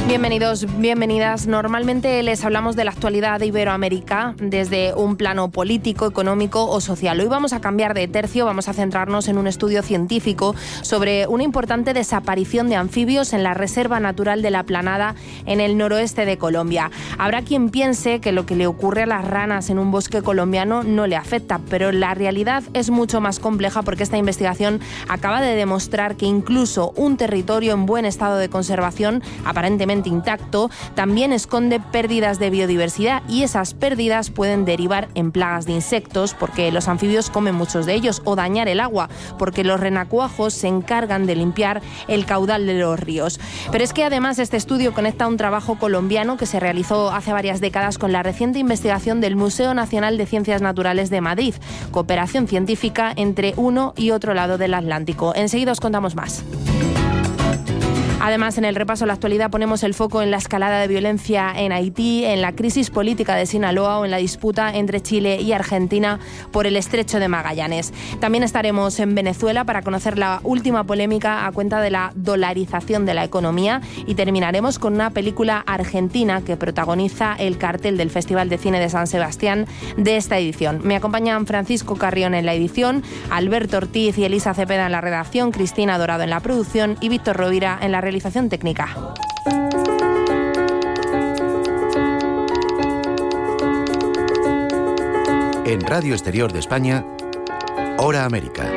Bienvenidos, bienvenidas. Normalmente les hablamos de la actualidad de Iberoamérica desde un plano político, económico o social. Hoy vamos a cambiar de tercio, vamos a centrarnos en un estudio científico sobre una importante desaparición de anfibios en la Reserva Natural de la Planada en el noroeste de Colombia. Habrá quien piense que lo que le ocurre a las ranas en un bosque colombiano no le afecta, pero la realidad es mucho más compleja porque esta investigación acaba de demostrar que incluso un territorio en buen estado de conservación, aparentemente intacto, también esconde pérdidas de biodiversidad, y esas pérdidas pueden derivar en plagas de insectos porque los anfibios comen muchos de ellos, o dañar el agua porque los renacuajos se encargan de limpiar el caudal de los ríos. Pero es que además este estudio conecta un trabajo colombiano que se realizó hace varias décadas con la reciente investigación del Museo Nacional de Ciencias Naturales de Madrid, cooperación científica entre uno y otro lado del Atlántico. Enseguida os contamos más. Además, en el repaso a la actualidad ponemos el foco en la escalada de violencia en Haití, en la crisis política de Sinaloa o en la disputa entre Chile y Argentina por el estrecho de Magallanes. También estaremos en Venezuela para conocer la última polémica a cuenta de la dolarización de la economía, y terminaremos con una película argentina que protagoniza el cartel del Festival de Cine de San Sebastián de esta edición. Me acompañan Francisco Carrión en la edición, Alberto Ortiz y Elisa Cepeda en la redacción, Cristina Dorado en la producción y Víctor Rovira en la realización técnica. En Radio Exterior de España, Hora América.